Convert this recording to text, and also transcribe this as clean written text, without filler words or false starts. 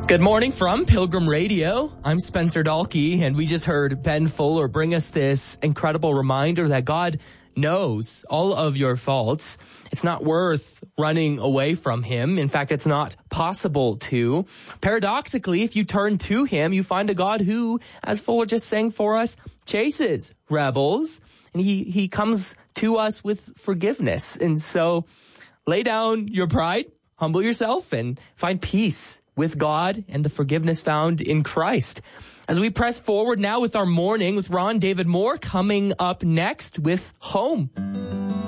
Good morning from Pilgrim Radio. I'm Spencer Dalkey, and we just heard Ben Fuller bring us this incredible reminder that God knows all of your faults. It's not worth running away from him. In fact, it's not possible to. Paradoxically, if you turn to him, you find a God who, as Fuller just sang for us, chases rebels, and he comes to us with forgiveness. And so lay down your pride, humble yourself, and find peace with God and the forgiveness found in Christ. As we press forward now with our morning with Ron David Moore coming up next with Home.